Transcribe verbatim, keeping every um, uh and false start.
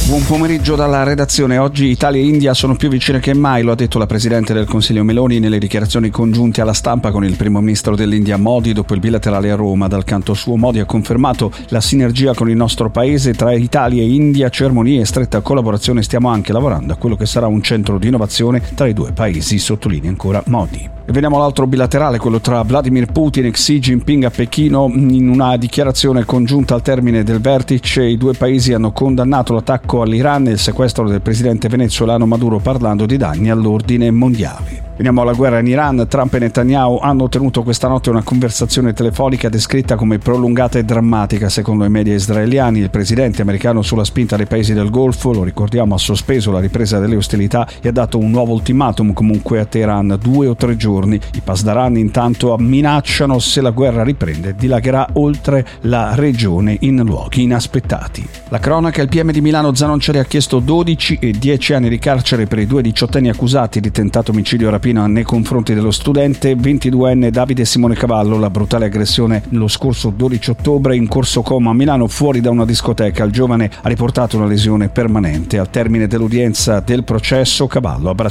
Buon pomeriggio dalla redazione. Oggi Italia e India sono più vicine che mai, lo ha detto la Presidente del Consiglio Meloni nelle dichiarazioni congiunte alla stampa con il Primo Ministro dell'India Modi dopo il bilaterale a Roma. Dal canto suo Modi ha confermato la sinergia con il nostro paese. Tra Italia e India c'è armonia e stretta collaborazione, stiamo anche lavorando a quello che sarà un centro di innovazione tra i due paesi, sottolinea ancora Modi. E veniamo all'altro bilaterale, quello tra Vladimir Putin e Xi Jinping a Pechino. In una dichiarazione congiunta al termine del vertice i due paesi hanno condannato l'attacco all'Iran e il sequestro del presidente venezuelano Maduro, parlando di danni all'ordine mondiale. Veniamo alla guerra in Iran. Trump e Netanyahu hanno tenuto questa notte una conversazione telefonica descritta come prolungata e drammatica secondo i media israeliani. Il presidente americano, sulla spinta dei paesi del Golfo, lo ricordiamo, ha sospeso la ripresa delle ostilità e ha dato un nuovo ultimatum comunque a Teheran, due o tre giorni. I Pasdaran intanto minacciano, se la guerra riprende dilagherà oltre la regione in luoghi inaspettati. La cronaca: il P M di Milano Zanonceri ha chiesto dodici e dieci anni di carcere per i due diciottenni accusati di tentato omicidio rapino nei confronti dello studente ventiduenne Davide Simone Cavallo. La brutale aggressione lo scorso dodici ottobre in Corso Como a Milano, fuori da una discoteca. Il giovane ha riportato una lesione permanente. Al termine dell'udienza del processo, Cavallo ha